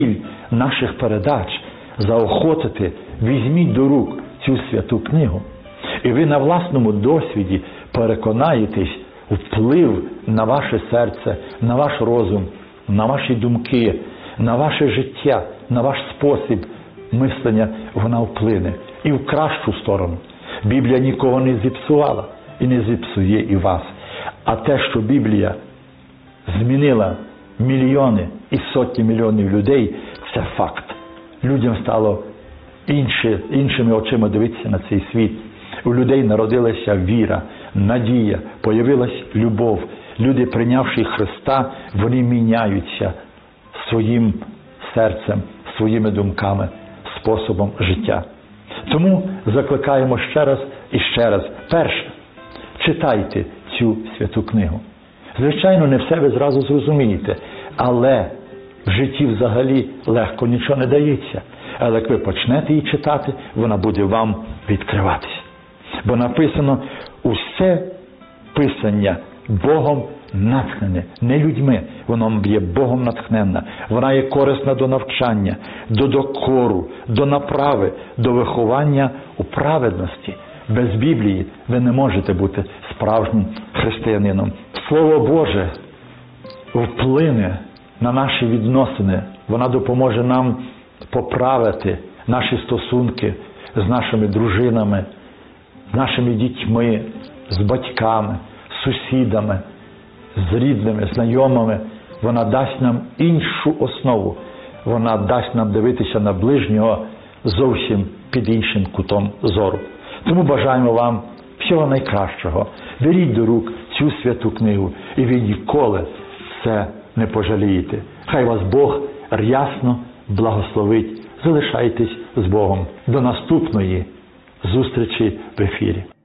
наших передач заохотити, візьміть до рук цю святу книгу, і ви на власному досвіді переконаєтесь вплив на ваше серце, на ваш розум, на ваші думки, на ваше життя, на ваш спосіб мислення, вона вплине і в кращу сторону. Біблія нікого не зіпсувала і не зіпсує і вас. А те, що Біблія змінила мільйони і сотні мільйонів людей, це факт. Людям стало іншими очима дивитися на цей світ. У людей народилася віра, надія, появилась любов. Люди, прийнявши Христа, вони міняються своїм серцем, своїми думками, способом життя. Тому закликаємо ще раз і ще раз. Перше, читайте цю святу книгу. Звичайно, не все ви зразу зрозумієте, але в житті взагалі легко нічого не дається. Але як ви почнете її читати, вона буде вам відкриватися. Бо написано, усе писання Богом натхнене, не людьми, воно є Богом натхненне. Вона є корисна до навчання, до докору, до направи, до виховання у праведності. Без Біблії ви не можете бути справжнім християнином. Слово Боже вплине на наші відносини. Вона допоможе нам поправити наші стосунки з нашими дружинами, з нашими дітьми, з батьками, з сусідами, з рідними, знайомими. Вона дасть нам іншу основу. Вона дасть нам дивитися на ближнього зовсім під іншим кутом зору. Тому бажаємо вам всього найкращого. Беріть до рук цю святу книгу, і ви ніколи це не пожалієте. Хай вас Бог рясно благословить. Залишайтесь з Богом. До наступної зустрічі в ефірі.